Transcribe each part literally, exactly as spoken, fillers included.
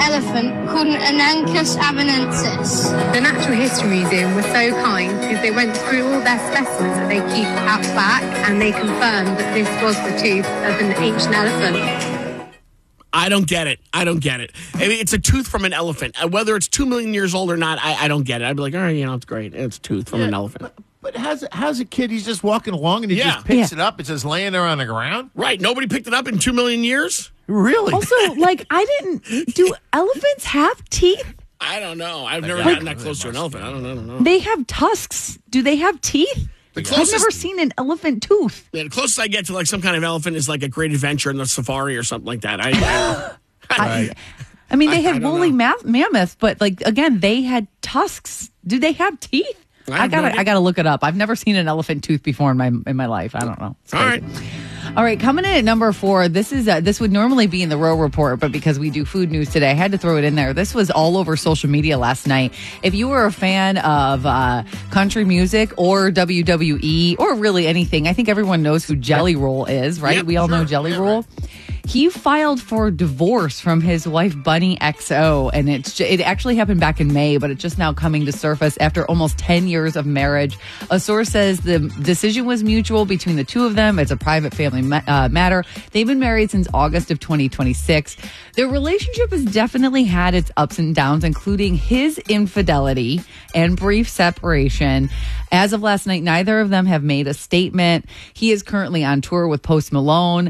elephant called an Ananchus avenensis. The Natural History Museum was so kind because they went through all their specimens that they keep out back and they confirmed that this was the tooth of an ancient elephant. I don't get it. I don't get it. I mean, it's a tooth from an elephant. Uh, Whether it's two million years old or not, I, I don't get it. I'd be like, all right, you know, it's great. It's a tooth from Yeah, an elephant. But, but how's, how's a kid, he's just walking along and he Yeah. just picks Yeah. it up. It's just laying there on the ground? Right. Nobody picked it up in two million years? Really? Also, like, I didn't. Do elephants have teeth? I don't know. I've never got- gotten that close to an elephant. I don't, I don't know. They have tusks. Do they have teeth? The I've closest, never seen an elephant tooth. yeah, the closest I get to like some kind of elephant is like a great adventure in the safari or something like that. I, I, I, I mean, they I- I had don't woolly know. ma- mammoths, but like again, they had tusks. Do they have teeth? I I, have no gotta, idea. I gotta look it up. I've never seen an elephant tooth before in my in my life. I don't know. It's all crazy. right. All right, coming in at number four. This is uh, this would normally be in the Row Report, but because we do food news today, I had to throw it in there. This was all over social media last night. If you were a fan of uh, country music or W W E or really anything, I think everyone knows who Jelly Roll is, right? Yep, we all know sure. Jelly Yeah, Roll. right. He filed for divorce from his wife Bunny X O, and it's it actually happened back in May, but it's just now coming to surface after almost ten years of marriage. A source says the decision was mutual between the two of them. It's a private family ma- uh, matter. They've been married since August of twenty twenty-six. Their relationship has definitely had its ups and downs, including his infidelity and brief separation. As of last night, neither of them have made a statement. He is currently on tour with Post Malone.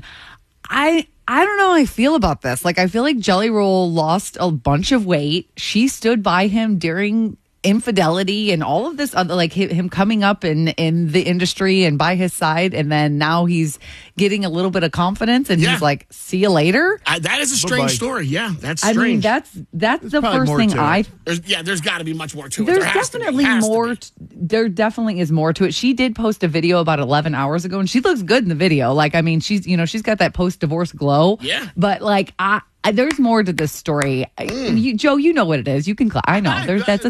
I I don't know how I feel about this. Like, I feel like Jelly Roll lost a bunch of weight. She stood by him during infidelity and all of this other, like hi- him coming up in, in the industry and by his side. And then now he's getting a little bit of confidence and Yeah. he's like, see you later. I, that is a strange Bye-bye. story. Yeah, that's I strange. mean, that's, that's the probably first more thing to I it. There's, yeah, there's got to be much more to it. There's There has to be. definitely Has to more. be. t- there definitely is more to it. She did post a video about eleven hours ago, and she looks good in the video. Like, I mean, she's you know she's got that post divorce glow. Yeah. But like, I, I there's more to this story. I- You, Joe, you know what it is. You can. Cl- I know. There's that's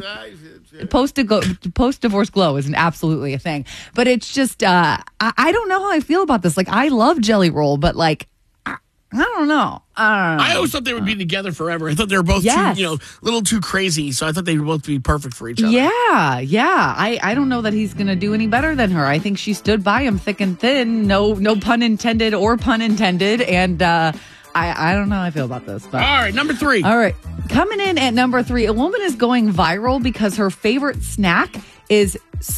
a post to go post divorce glow is an absolutely a thing. But it's just uh, I, I don't know how I feel about this. Like, I love Jelly Roll, but like, I, I don't know. I don't know. I always thought they would be together forever. I thought they were both Yes. too, you know, a little too crazy. So I thought they would both be perfect for each other. Yeah, yeah. I, I don't know that he's going to do any better than her. I think she stood by him thick and thin. No no pun intended or pun intended. And uh, I, I don't know how I feel about this. But All right, number three. all right. Coming in at number three, a woman is going viral because her favorite snack is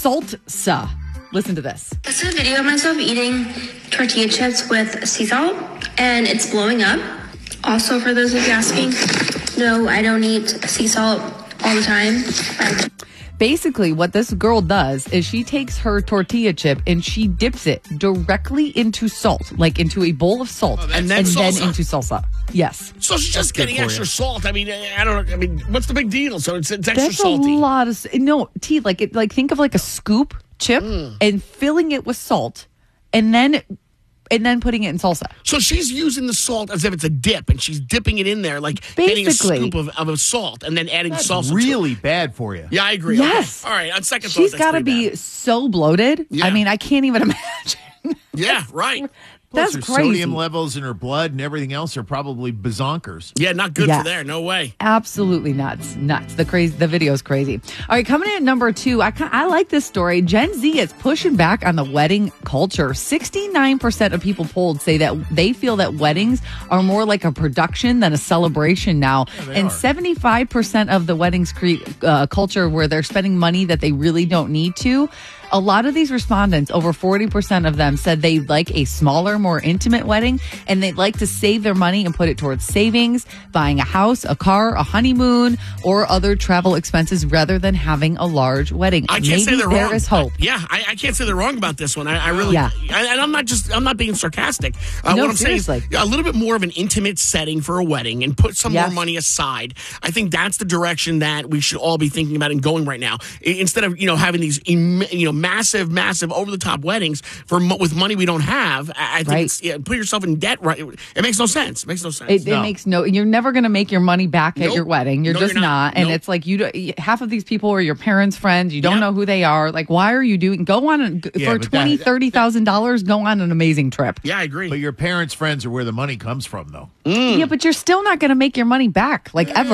salsa. Listen to this. This is a video of myself eating tortilla chips with sea salt, and it's blowing up. Also, for those of you asking, no, I don't eat sea salt all the time. I- Basically, what this girl does is she takes her tortilla chip and she dips it directly into salt, like into a bowl of salt, Oh, and then salsa. into salsa. Yes. So she's just good getting for extra you. salt. I mean, I don't know. I mean, what's the big deal? So it's, it's extra That's salty. a lot of s- no tea. Like it, like think of like a scoop chip Mm. and filling it with salt, and then and then putting it in salsa. So she's using the salt as if it's a dip, and she's dipping it in there, like getting a Basically. scoop of, of a salt, and then adding That's salsa. to really it. bad for you. Yeah, I agree. Yes. Okay. All right. On second thought, She's that's got to pretty be bad. so bloated. Yeah. I mean, I can't even imagine. Yeah. Right. Plus, That's her crazy. sodium levels in her blood and everything else are probably bazonkers. Yeah. Not good Yeah. for there. No way. Absolutely nuts, nuts. The crazy, the video is crazy. All right, coming in at number two, I ki- I like this story. Gen Z is pushing back on the wedding culture. Sixty-nine percent of people polled say that they feel that weddings are more like a production than a celebration now, they and are. seventy-five percent of the weddings create uh, culture where they're spending money that they really don't need to. A lot of these respondents, over forty percent of them, said they like a smaller, more intimate wedding, and they'd like to save their money and put it towards savings, buying a house, a car, a honeymoon, or other travel expenses rather than having a large wedding. I can't Maybe say they're there wrong. is hope. Yeah, I, I can't say they're wrong about this one. I, I really, Yeah. I, and I'm not just, I'm not being sarcastic. Uh, No, what I'm saying seriously. is a little bit more of an intimate setting for a wedding and put some Yes. more money aside. I think that's the direction that we should all be thinking about and going right now. I- Instead of, you know, having these, im- you know, massive, massive over the top weddings for mo- with money we don't have. I, I think Right. it's, yeah, put yourself in debt. Right. It makes no sense. It makes no sense. It, it No. makes no. You're never going to make your money back at Nope. your wedding. You're No, just you're not. not. And Nope. it's like you. don't- Half of these people are your parents' friends. You don't Yep. know who they are. Like, why are you doing? Go on and, Yeah, for but that- twenty, thirty thousand dollars. Go on an amazing trip. yeah, I agree. But your parents' friends are where the money comes from, though. Yeah, but you're still not going to make your money back. Like ever.